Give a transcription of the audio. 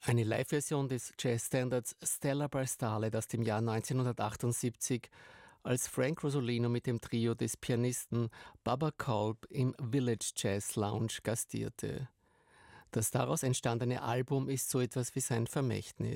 Eine Live-Version des Jazzstandards Stella by Starlight aus dem Jahr 1978, als Frank Rosolino mit dem Trio des Pianisten Bubba Kolb im Village Jazz Lounge gastierte. Das daraus entstandene Album ist so etwas wie sein Vermächtnis.